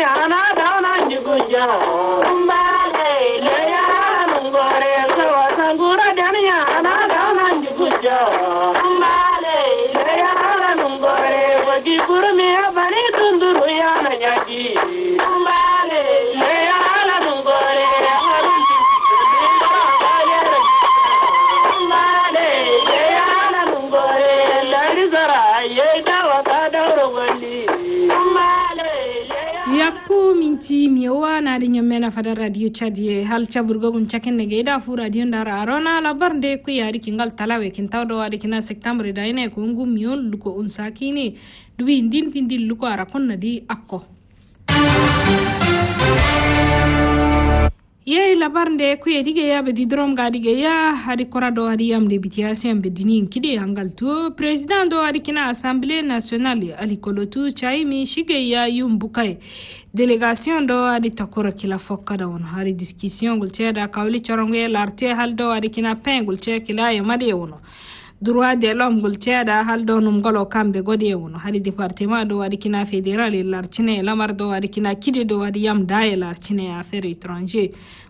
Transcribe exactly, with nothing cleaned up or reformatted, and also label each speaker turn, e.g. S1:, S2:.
S1: ana dauna jiguja mbale le ya nungore so sangura dania ana dauna jiguja mbale le ya nungore wagi burmi abani tunduru ya nyaji mbale le ya nungore mbale le ya nungore lari zara ye dawa ka dawro wali
S2: yakko minti miwa na di nyamena fada radio chadie hal chaburgo gun chaken nege da fu radio ndara arona la barde ku yari kingal talawe kin tawdo wadi kina septembre da ine ko ngum miol luko unsakini dubi ndin findil luko arakon na di akko ye la barde ku yedige ya be di drom gadige ya hadi korado hadi yamde bitiasiam be dinin kide hangal to president do hadi kina assemblée nationale ali kolotu chaimi shige ya yumbukai délégation do hadi takora kila fokada won hadi discussion gulce da kawli choronge larte haldo hadi kina pen gulce kila yamade wono droit de l'homme gulce da haldo num galo kambe gode wono hadi département do hadi kina fédéral larcine lamar do hadi kina kide do hadi yam daye larcine affaires étrangers